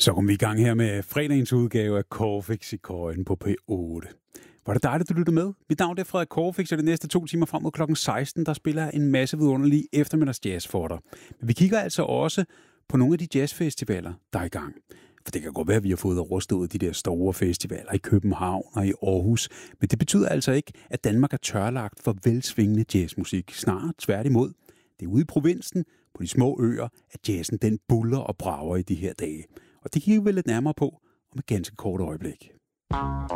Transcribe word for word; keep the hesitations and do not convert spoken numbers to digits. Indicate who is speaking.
Speaker 1: Så kom vi i gang her med fredagens udgave af Corfix i Køjen på P otte. Var det dejligt, du lyttede med? Mit navn er Frederik Corfix, og de næste to timer frem mod klokken seksten, der spiller en masse vidunderlige eftermiddags jazz for dig. Men vi kigger altså også på nogle af de jazzfestivaler, der er i gang. For det kan godt være, at vi har fået rustet ud de der store festivaler i København og i Aarhus. Men det betyder altså ikke, at Danmark er tørlagt for velsvingende jazzmusik. Snarere tværtimod. Det er ude i provinsen, på de små øer, at jazzen den buller og brager i de her dage. Og det kigger vi lidt nærmere på om et ganske kort øjeblik.